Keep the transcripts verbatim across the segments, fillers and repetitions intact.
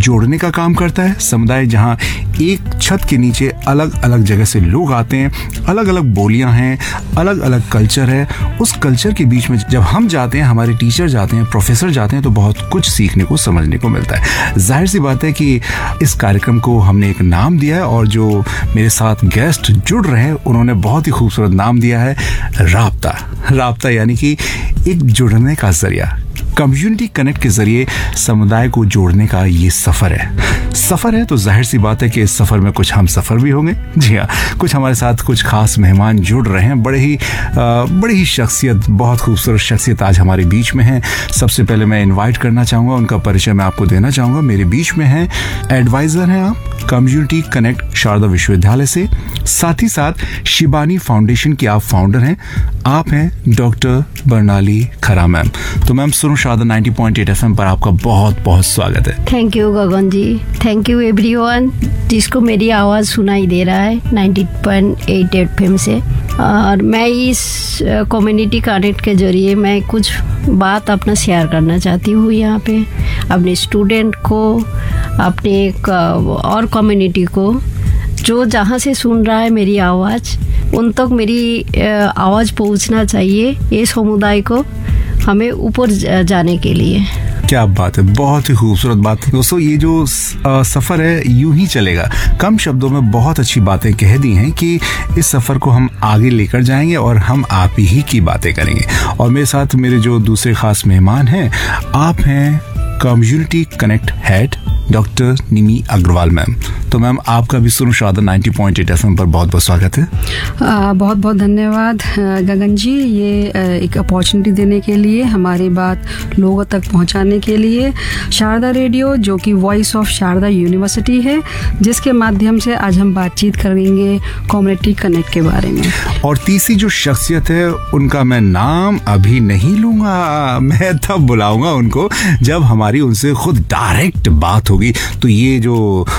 जोड़ने का काम करता है। समुदाय जहाँ एक छत के नीचे अलग अलग जगह से लोग आते हैं, अलग अलग बोलियां हैं, अलग अलग कल्चर है, उस कल्चर के बीच में जब हम जाते हैं, हमारे टीचर जाते हैं, प्रोफेसर जाते हैं, तो बहुत कुछ सीखने को, समझने को मिलता है। जाहिर सी बात है कि इस कार्यक्रम को हमने एक नाम दिया है और जो मेरे साथ गेस्ट जुड़ रहे हैं उन्होंने बहुत ही खूबसूरत नाम दिया है राब्ता। राब्ता यानी कि एक जुड़ने का जरिया, कम्युनिटी कनेक्ट के जरिए समुदाय को जोड़ने का ये सफर है। सफर है तो जाहिर सी बात है कि इस सफर में कुछ हम सफर भी होंगे। जी हाँ, कुछ हमारे साथ कुछ खास मेहमान जुड़ रहे हैं। बड़े ही आ, बड़ी ही शख्सियत, बहुत खूबसूरत शख्सियत आज हमारे बीच में है। सबसे पहले मैं इनवाइट करना चाहूँगा, उनका परिचय मैं आपको देना चाहूँगा। मेरे बीच में है एडवाइज़र हैं आप कम्युनिटी कनेक्ट शारदा विश्वविद्यालय से, साथ ही साथ शिबानी फाउंडेशन की आप फाउंडर हैं। आप हैं डॉक्टर बर्नाली खरा मैम। तो मैम सुनो Sharda ninety point eight F M पर आपका बहुत बहुत स्वागत है। Thank you Gagan ji, thank you everyone जिसको मेरी आवाज़ सुनाई दे रहा है ninety point eight F M से। और मैं इस कम्युनिटी कनेक्ट के जरिए मैं कुछ बात अपना शेयर करना चाहती हूँ यहाँ पे अपने स्टूडेंट को, अपने और कम्युनिटी को जो जहाँ से सुन रहा है मेरी आवाज़, उन तक मेरी आवाज़ पहुँचना चाहिए, ये समुदाय को हमें ऊपर जाने के लिए। क्या बात है, बहुत ही खूबसूरत बात है दोस्तों। ये जो आ, सफर है यूं ही चलेगा। कम शब्दों में बहुत अच्छी बातें कह दी हैं कि इस सफर को हम आगे लेकर जाएंगे और हम आप ही की बातें करेंगे। और मेरे साथ मेरे जो दूसरे खास मेहमान हैं, आप हैं कम्युनिटी कनेक्ट हेड डॉक्टर निमी अग्रवाल मैम। तो मैम आपका भी सुनो Sharda ninety point eight F M पर बहुत बहुत स्वागत है। आ, बहुत बहुत धन्यवाद गगन जी, ये एक अपॉर्चुनिटी देने के लिए, हमारी बात लोगों तक पहुंचाने के लिए। शारदा रेडियो जो कि वॉइस ऑफ शारदा यूनिवर्सिटी है, जिसके माध्यम से आज हम बातचीत करेंगे कम्युनिटी कनेक्ट के बारे में। और तीसरी जो शख्सियत है उनका मैं नाम अभी नहीं लूंगा, मैं तब बुलाऊंगा उनको जब हमारी उनसे खुद डायरेक्ट बात होगी। तो ये जो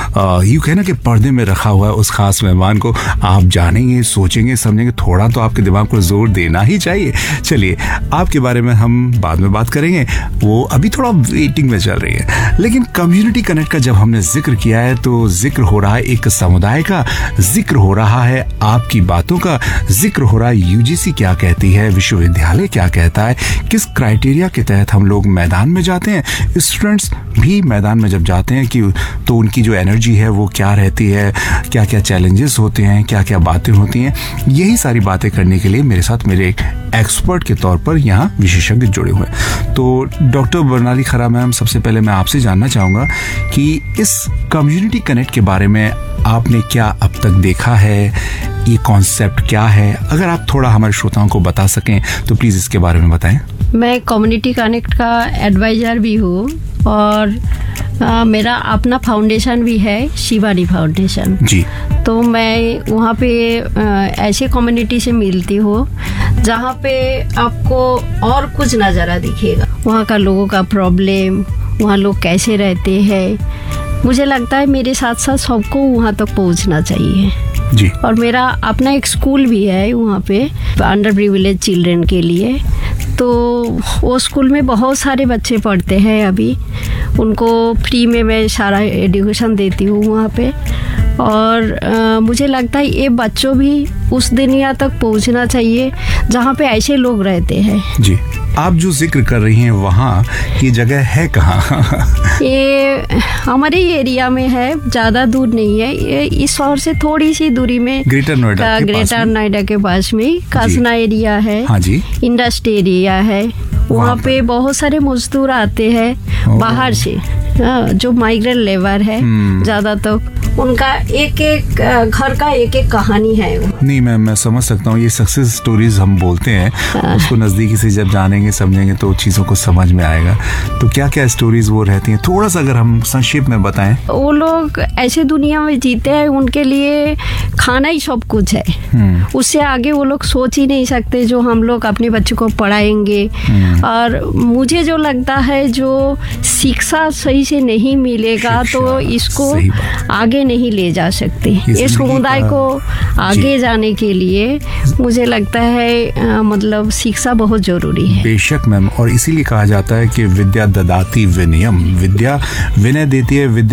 यू कहना कि पर्दे में रखा हुआ है उस खास मेहमान को आप जानेंगे, सोचेंगे, समझेंगे, थोड़ा तो आपके दिमाग को जोर देना ही चाहिए। चलिए, आपके बारे में हम बाद में बात करेंगे, वो अभी थोड़ा वेटिंग में चल रही है। लेकिन कम्युनिटी कनेक्ट का जब हमने जिक्र किया है तो जिक्र हो रहा है एक समुदाय का, जिक्र हो रहा है आपकी बातों का, जिक्र हो रहा है यूजीसी क्या कहती है, विश्वविद्यालय क्या कहता है, किस क्राइटेरिया के तहत हम लोग मैदान में जाते हैं। स्टूडेंट्स भी मैदान में जब जाते हैं कि तो उनकी जो एनर्जी है वो क्या रहती है, क्या क्या चैलेंजेस होते हैं, क्या क्या बातें होती हैं। यही सारी बातें करने के लिए मेरे साथ मेरे एक एक्सपर्ट के तौर पर यहाँ विशेषज्ञ जुड़े हुए हैं। तो डॉक्टर बर्नाली खरा मैम, सबसे पहले मैं आपसे जानना चाहूँगा कि इस कम्युनिटी कनेक्ट के बारे में आपने क्या अब तक देखा है, ये कॉन्सेप्ट क्या है? अगर आप थोड़ा हमारे श्रोताओं को बता सकें तो प्लीज़ इसके बारे में बताएं। मैं कम्युनिटी कनेक्ट का एडवाइज़र भी हूँ और आ, मेरा अपना फाउंडेशन भी है, शिबानी फाउंडेशन जी। तो मैं वहाँ पे आ, ऐसे कम्युनिटी से मिलती हूँ जहाँ पे आपको और कुछ नज़ारा दिखेगा, वहाँ का लोगों का प्रॉब्लम, वहाँ लोग कैसे रहते हैं। मुझे लगता है मेरे साथ साथ सबको वहाँ तक पहुँचना चाहिए जी। और मेरा अपना एक स्कूल भी है वहाँ पे अंडर प्रिविलेज चिल्ड्रन के लिए। तो वो स्कूल में बहुत सारे बच्चे पढ़ते हैं अभी, उनको फ्री में मैं सारा एजुकेशन देती हूँ वहाँ पे। और आ, मुझे लगता है ये बच्चों भी उस दुनिया तक पहुँचना चाहिए जहाँ पे ऐसे लोग रहते हैं जी। आप जो जिक्र कर रही हैं वहाँ ये जगह है कहाँ? ये हमारे एरिया में है, ज़्यादा दूर नहीं है, ये इस शहर से थोड़ी सी दूरी में, ग्रेटर नोएडा के पास ग्रेटर नोएडा के पास में कासना एरिया है। हाँ जी। इंडस्ट्री एरिया है, वहाँ पे बहुत सारे मजदूर आते हैं बाहर से, जो माइग्रेंट लेबर है ज़्यादा, तो उनका एक एक घर का एक एक कहानी है। नहीं मैम, मैं समझ सकता हूँ, ये सक्सेस स्टोरीज हम बोलते हैं, उसको नज़दीकी से जब जानेंगे समझेंगे तो चीज़ों को समझ में आएगा। तो क्या क्या स्टोरीज वो रहती हैं, थोड़ा सा अगर हम संक्षेप में बताएं। वो लोग ऐसे दुनिया में जीते हैं, उनके लिए खाना ही सब कुछ है, उससे आगे वो लोग सोच ही नहीं सकते जो हम लोग अपने बच्चों को पढ़ाएंगे। और मुझे जो लगता है जो शिक्षा सही से नहीं मिलेगा तो इसको आगे नहीं ले जा सकते। ये समुदाय को आगे जाने के लिए मुझे लगता है आ, मतलब शिक्षा बहुत जरूरी है। बेशक मैम, और इसीलिए कहा जाता है कि विद्या ददाति विनयम, विद्या विनय देती है, विद्या